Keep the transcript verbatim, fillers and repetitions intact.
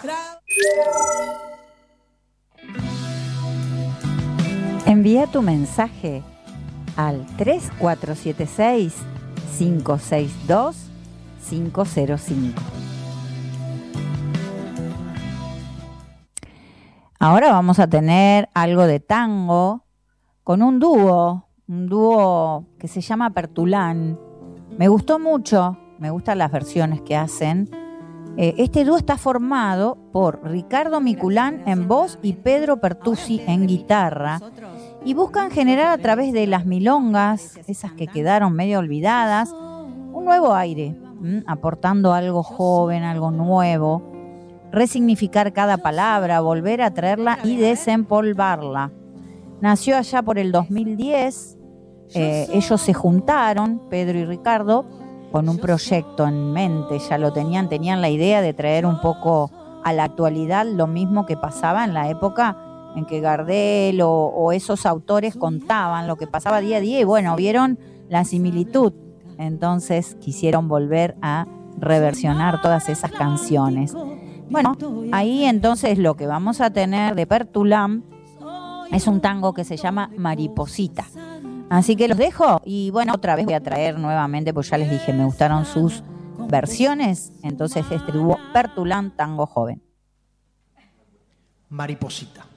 Envía tu mensaje al tres cuatro siete seis, cinco seis dos, cinco cero cinco. Ahora vamos a tener algo de tango con un dúo, un dúo que se llama Pertulán. Me gustó mucho, me gustan las versiones que hacen. Eh, este dúo está formado por Ricardo Miculán en voz y Pedro Pertusi en guitarra, y buscan generar a través de las milongas, esas que quedaron medio olvidadas, un nuevo aire, ¿m? aportando algo joven, algo nuevo, resignificar cada palabra, volver a traerla y desempolvarla. Nació allá por el dos mil diez, eh, ellos se juntaron, Pedro y Ricardo, con un proyecto en mente, ya lo tenían, tenían la idea de traer un poco a la actualidad lo mismo que pasaba en la época en que Gardel o, o esos autores contaban lo que pasaba día a día, y bueno, vieron la similitud, entonces quisieron volver a reversionar todas esas canciones. Bueno, ahí entonces lo que vamos a tener de Pertulán es un tango que se llama Mariposita. Así que los dejo y bueno, otra vez voy a traer nuevamente, pues ya les dije, me gustaron sus versiones, entonces este dúo Pertulán Tango Joven. Mariposita.